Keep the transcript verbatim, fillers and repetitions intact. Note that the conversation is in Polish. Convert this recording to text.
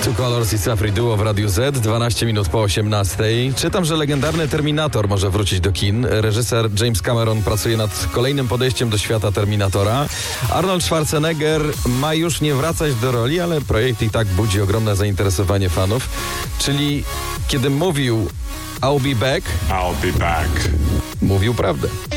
Two Colors i Safri Duo w Radiu Z, dwanaście minut po osiemnastej. Czytam, że legendarny Terminator może wrócić do kin. Reżyser James Cameron pracuje nad kolejnym podejściem do świata Terminatora. Arnold Schwarzenegger ma już nie wracać do roli, ale projekt i tak budzi ogromne zainteresowanie fanów. Czyli kiedy mówił I'll be back, I'll be back. mówił prawdę.